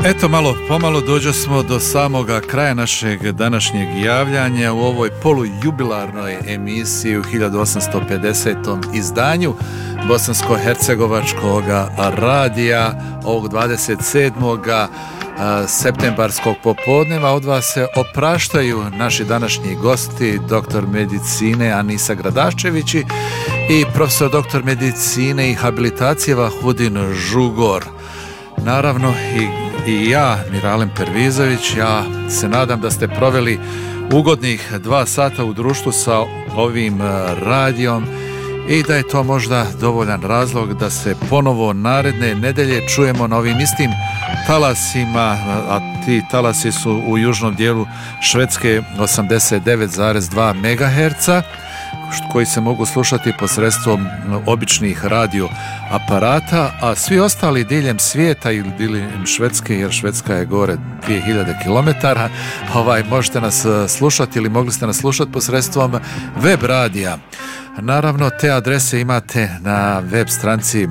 Eto, malo pomalo dođo smo do samoga kraja našeg današnjeg javljanja u ovoj polujubilarnoj emisiji u 1850. izdanju Bosansko-hercegovačkog radija ovog 27. septembarskog popodneva. Od vas se opraštaju naši današnji gosti, doktor medicine Anisa Gradaščević i profesor doktor medicine i habilitacije Vahudin Žugor. Naravno i ja, Miralem Pervizović. Ja se nadam da ste proveli ugodnih 2 sata u društvu sa ovim radijom i da je to možda dovoljan razlog da se ponovo naredne nedelje čujemo na ovim istim talasima, a ti talasi su u južnom dijelu Švedske 89,2 MHz, koji se mogu slušati posredstvom običnih radio aparata, a svi ostali diljem svijeta ili diljem Švedske, jer Švedska je gore 2000 km, možete nas slušati ili mogli ste nas slušati posredstvom web radija. Naravno, te adrese imate na web stranci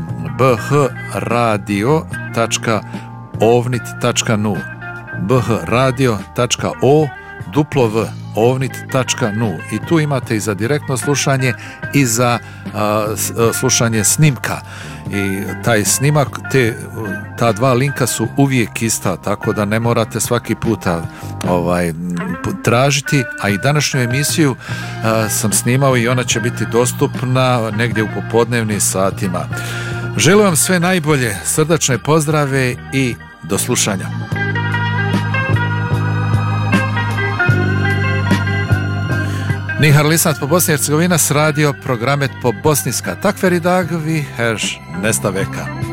bhradio.ovnit.nu bhradio.ovnit.nu i tu imate i za direktno slušanje i za slušanje snimka. I taj snimak, ta 2 linka su uvijek ista, tako da ne morate svaki puta tražiti, a i današnju emisiju sam snimao i ona će biti dostupna negdje u popodnevnim satima. Želim vam sve najbolje, srdačne pozdrave i do slušanja. Ni har lyssnat på Bosnien-Hercegovinas radio, programmet på bosniska. Tack för idag, vi hörs nästa vecka.